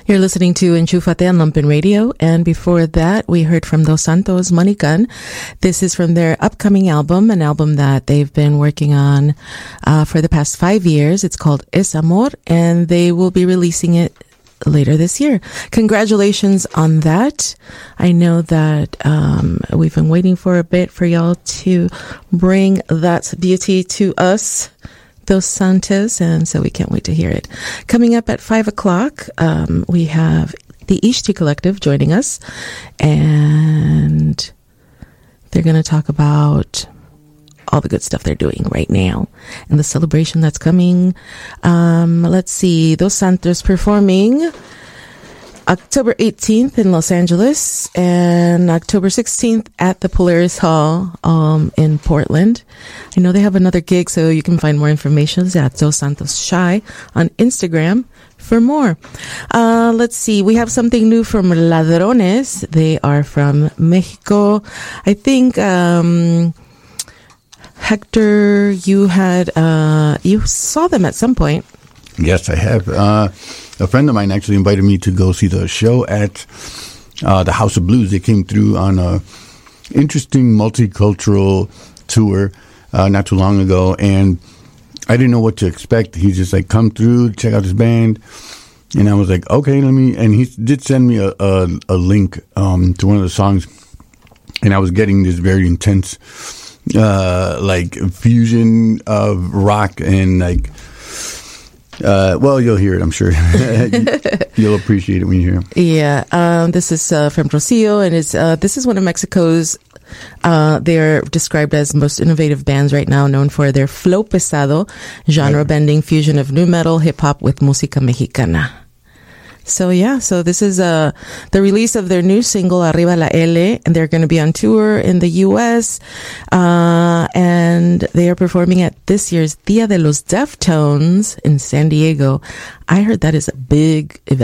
You're listening to Enchúfate on Lumpen Radio, and before that, we heard from Dos Santos, Money Gun. This is from their upcoming album, an album that they've been working on for the past 5 years. It's called Es Amor, and they will be releasing it later this year. Congratulations on that. I know that we've been waiting for a bit for y'all to bring that beauty to us, Dos Santos, and so we can't wait to hear it. Coming up at 5 o'clock, we have the Ishti Collective joining us, and they're going to talk about all the good stuff they're doing right now and the celebration that's coming. Let's see, Dos Santos performing October 18th in Los Angeles and October 16th at the Polaris Hall in Portland. I know they have another gig, so you can find more information at Dos Santos Shy on Instagram for more. Let's see, we have something new from Ladrones. They are from Mexico. I think Hector, you saw them at some point. Yes, I have. A friend of mine actually invited me to go see the show at the House of Blues. They came through on a interesting multicultural tour not too long ago, and I didn't know what to expect. He's just like, come through, check out this band. And I was like, okay, and he did send me a link to one of the songs, and I was getting this very intense like fusion of rock and like well, you'll hear it, I'm sure. You'll appreciate it when you hear it. Yeah, this is from Rocio, and this is one of Mexico's, they're described as most innovative bands right now, known for their flow pesado, genre-bending fusion of nu metal, hip-hop with música mexicana. So this is the release of their new single, Arriba la L, and they're going to be on tour in the U.S., and they are performing at this year's Dia de los Deftones in San Diego. I heard that is a big event.